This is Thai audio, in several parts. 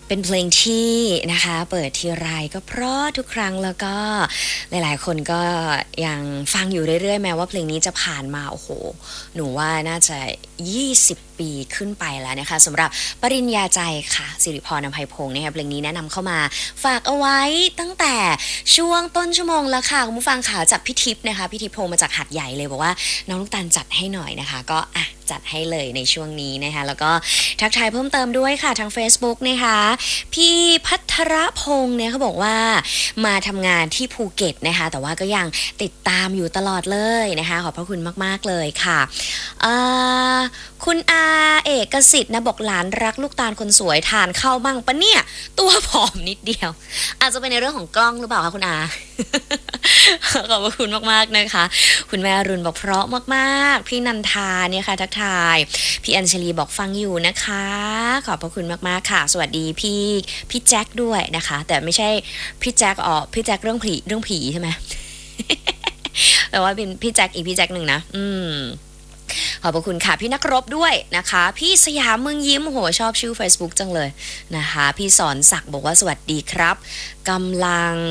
เป็นเพลงที่นะคะเปิดทีไรก็เพราะทุกครั้งแล้วก็หลายๆคนก็ยังฟังอยู่เรื่อยๆแม้ว่าเพลงนี้จะผ่านมาโอ้โหหนูว่าน่าจะ20ปีขึ้นไปแล้วนะคะสำหรับปริญญาใจค่ะสิริพรอำไพพงศ์นะคะเพลงนี้แนะนำเข้ามาฝากเอาไว้ตั้งแต่ช่วงต้นชั่วโมงแล้วค่ะคุณผู้ฟังค่ะจากพี่ทิพย์นะคะพี่ทิพย์โทรมาจากหาดใหญ่เลยบอกว่าน้องลูกตาลจัดให้หน่อยนะคะก็จัดให้เลยในช่วงนี้นะคะแล้วก็ทักทายเพิ่มเติมด้วยค่ะทาง Facebook นะคะพี่พัทรพงศ์เนี่ยเขาบอกว่ามาทำงานที่ภูเก็ตนะคะแต่ว่าก็ยังติดตามอยู่ตลอดเลยนะคะขอบพระคุณมากๆเลยค่ะคุณอาเอกสิทธิ์นะบอกหลานรักลูกตาลคนสวยทานข้าวบ้างปะเนี่ยตัวผอมนิดเดียวอาจจะเป็นในเรื่องของกล้องหรือเปล่าคะคุณอา ขอบคุณมากๆนะคะคุณแม่อรุณบอกเพราะมากๆพี่นันทาเนี่ยค่ะทักทายพี่อัญชลีบอกฟังอยู่นะคะขอบพระคุณมากๆค่ะสวัสดีพี่แจ็คด้วยนะคะแต่ไม่ใช่พี่แจ็คพี่แจ็คเรื่องผีใช่ไหม แต่ว่าเป็นพี่แจ็คอีกพี่แจ็คหนึ่งนะขอบพระคุณค่ะพี่นักรบด้วยนะคะพี่สยามเมืองยิ้มโหชอบชื่อ Facebook จังเลยนะคะพี่สอนศักดิ์บอกว่าสวัสดีครับกำลัง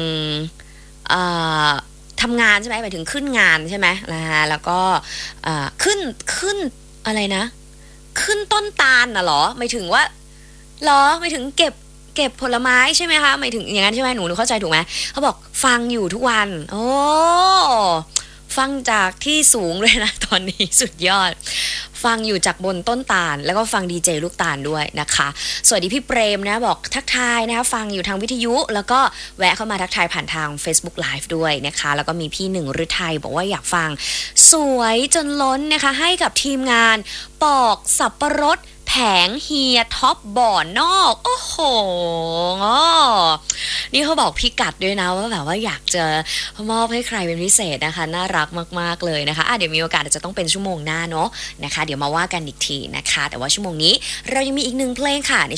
ทำงานใช่ไหมหมายถึงขึ้นงานใช่ไหมนะคะแล้วก็ขึ้นอะไรนะขึ้นต้นตาลน่ะเหรอหมายถึงว่าเหรอหมายถึงเก็บผลไม้ใช่ไหมคะหมายถึงอย่างนั้นใช่ไหมหนูเข้าใจถูกไหมเขาบอกฟังอยู่ทุกวันโอ้ฟังจากที่สูงเลยนะตอนนี้สุดยอดฟังอยู่จากบนต้นตาลแล้วก็ฟังดีเจลูกตาลด้วยนะคะสวัสดีพี่เปรมนะบอกทักทายนะคะฟังอยู่ทางวิทยุแล้วก็แวะเข้ามาทักทายผ่านทาง Facebook Live ด้วยนะคะแล้วก็มีพี่หนึ่งฤทัยบอกว่าอยากฟังสวยจนล้นนะคะให้กับทีมงานปอกสับปะรดแผงเฮียท็อปบ่อนอกโอ้โหนี่เขาบอกพี่กัดด้วยนะว่าแบบว่าอยากจะมอบให้ใครเป็นพิเศษนะคะน่ารักมากๆเลยนะคะเดี๋ยวมีโอกาสจะต้องเป็นชั่วโมงหน้าเนาะนะคะเดี๋ยวมาว่ากันอีกทีนะคะแต่ว่าชั่วโมงนี้เรายังมีอีกหนึ่งเพลงค่ะใน